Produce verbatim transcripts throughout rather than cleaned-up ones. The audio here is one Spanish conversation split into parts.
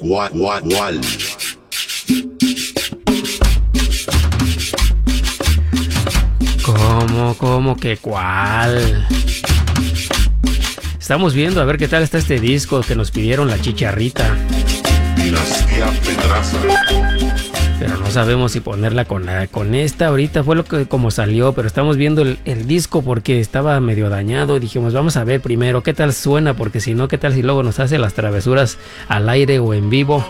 ¿Cuál? ¿Cuál? ¿Cuál? ¿Cómo? ¿Cómo que cuál? Estamos viendo a ver qué tal está este disco que nos pidieron la Chicharrita. Dinastía Pedraza. Pero no sabemos si ponerla con, la, con esta. Ahorita fue lo que como salió, pero estamos viendo el, el disco porque estaba medio dañado. Dijimos, vamos a ver primero qué tal suena, porque si no, qué tal si luego nos hace las travesuras al aire o en vivo.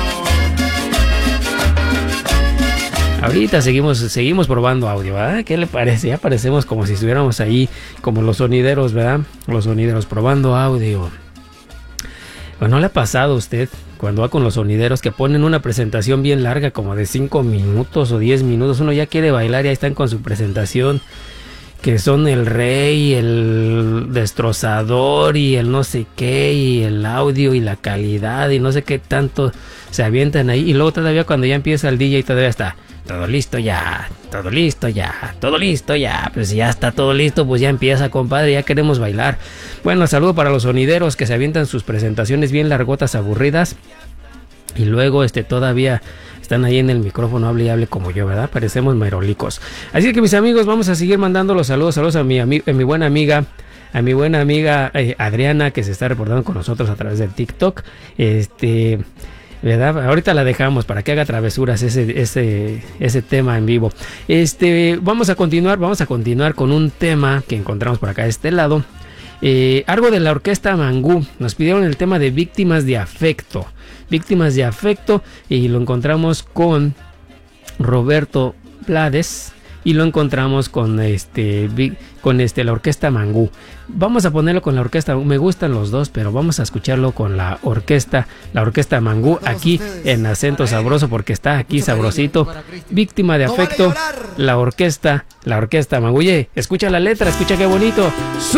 Ahorita seguimos, seguimos probando audio, ¿verdad? ¿Qué le parece? Ya parecemos como si estuviéramos ahí, como los sonideros, ¿verdad? Los sonideros probando audio. Bueno, ¿no le ha pasado a usted cuando va con los sonideros que ponen una presentación bien larga, como de cinco minutos o diez minutos? Uno ya quiere bailar y ahí están con su presentación, que son el rey, el destrozador y el no sé qué, y el audio y la calidad y no sé qué tanto se avientan ahí. Y luego todavía cuando ya empieza el D J todavía está todo listo ya, todo listo ya, todo listo ya. Pues ya está todo listo, pues ya empieza, compadre, ya queremos bailar. Bueno, saludo para los sonideros que se avientan sus presentaciones bien largotas, aburridas, y luego este todavía están ahí en el micrófono, hable y hable como yo, ¿verdad? Parecemos merolicos. Así que mis amigos, vamos a seguir mandando los saludos, saludos a mi, a mi, a mi buena amiga, a mi buena amiga eh, Adriana, que se está reportando con nosotros a través del TikTok. Este... ¿verdad? Ahorita la dejamos para que haga travesuras ese, ese, ese tema en vivo. Este, vamos a continuar, vamos a continuar con un tema que encontramos por acá de este lado. Eh, algo de la orquesta Mangú. Nos pidieron el tema de Víctimas de Afecto. Víctimas de Afecto. Y lo encontramos con Roberto Blades. Y lo encontramos con este con este la orquesta Mangú. Vamos a ponerlo con la orquesta. Me gustan los dos, pero vamos a escucharlo con la orquesta, la orquesta Mangú aquí en acento sabroso, porque está aquí sabrosito. Víctima de Afecto, la orquesta, la orquesta Mangú. Oye, escucha la letra, escucha qué bonito.